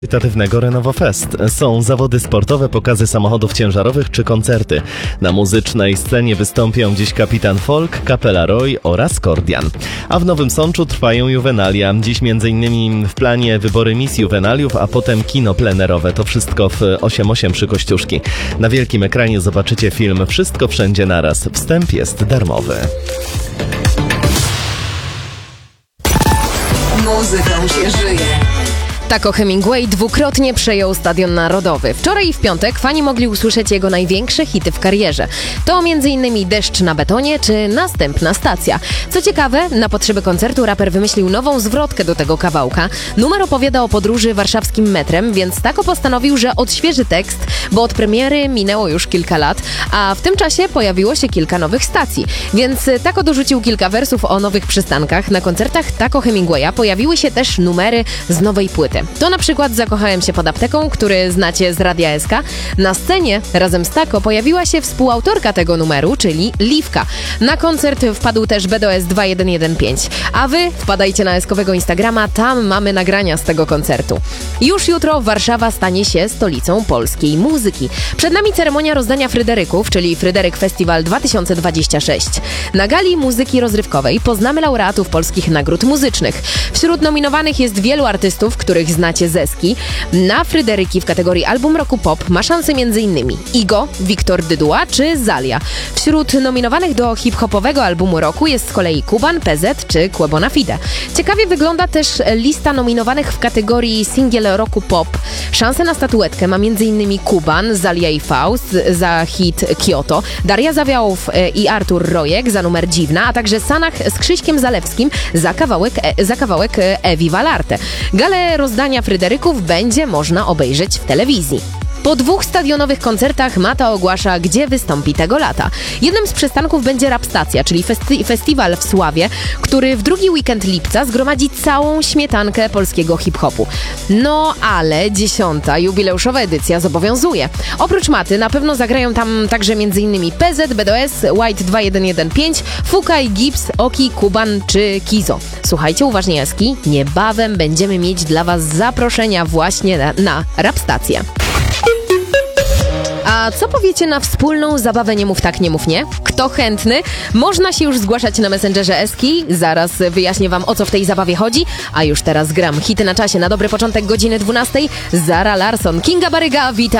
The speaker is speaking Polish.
Charytatywnego Renovo Fest. Są zawody sportowe, pokazy samochodów ciężarowych czy koncerty. Na muzycznej scenie wystąpią dziś Kapitan Folk, Kapela Roy oraz Kordian. A w Nowym Sączu trwają juwenalia. Dziś m.in. w planie wybory Miss Juwenaliów, a potem kino plenerowe. To wszystko w 8.8 przy Kościuszki. Na wielkim ekranie zobaczycie film Wszystko Wszędzie Naraz. Wstęp jest darmowy. Muzyką się żyje. Taco Hemingway dwukrotnie przejął Stadion Narodowy. Wczoraj i w piątek fani mogli usłyszeć jego największe hity w karierze. To m.in. Deszcz na betonie czy Następna stacja. Co ciekawe, na potrzeby koncertu raper wymyślił nową zwrotkę do tego kawałka. Numer opowiada o podróży warszawskim metrem, więc Taco postanowił, że odświeży tekst, bo od premiery minęło już kilka lat, a w tym czasie pojawiło się kilka nowych stacji. Więc Taco dorzucił kilka wersów o nowych przystankach. Na koncertach Taco Hemingwaya pojawiły się też numery z nowej płyty. To na przykład Zakochałem się pod apteką, który znacie z Radia SK. Na scenie razem z Taco pojawiła się współautorka tego numeru, czyli Liwka. Na koncert wpadł też BDOS 2115. A wy wpadajcie na eskowego Instagrama, tam mamy nagrania z tego koncertu. Już jutro Warszawa stanie się stolicą polskiej muzyki. Przed nami ceremonia rozdania Fryderyków, czyli Fryderyk Festival 2026. Na gali muzyki rozrywkowej poznamy laureatów polskich nagród muzycznych. Wśród nominowanych jest wielu artystów, których znacie z Eski. Na Fryderyki w kategorii Album Roku Pop ma szansę m.in. Igo, Wiktor Dydua czy Zalia. Wśród nominowanych do hip-hopowego albumu roku jest z kolei Kuban, PZ czy Quebona Fide. Ciekawie wygląda też lista nominowanych w kategorii Singiel Roku Pop. Szansę na statuetkę ma m.in. Kuban, Zalia i Faust za hit Kyoto, Daria Zawiałow i Artur Rojek za numer Dziwna, a także Sanach z Krzyśkiem Zalewskim za kawałek Ewi Valarte. Galę rozdania Fryderyków będzie można obejrzeć w telewizji. Po 2 stadionowych koncertach Mata ogłasza, gdzie wystąpi tego lata. Jednym z przystanków będzie Rapstacja, czyli festiwal w Sławie, który w drugi weekend lipca zgromadzi całą śmietankę polskiego hip-hopu. No ale 10. jubileuszowa edycja zobowiązuje. Oprócz Maty na pewno zagrają tam także m.in. PZ, BDOS, White 2115, Fukaj, Gibbs, Oki, Kuban czy Kizo. Słuchajcie uważnie Eski, niebawem będziemy mieć dla Was zaproszenia właśnie na Rapstację. A co powiecie na wspólną zabawę Nie mów tak, nie mów nie? Kto chętny? Można się już zgłaszać na Messengerze Eski. Zaraz wyjaśnię wam, o co w tej zabawie chodzi. A już teraz gram hity na czasie. Na dobry początek godziny 12. Zara Larsson, Kinga Baryga, witam.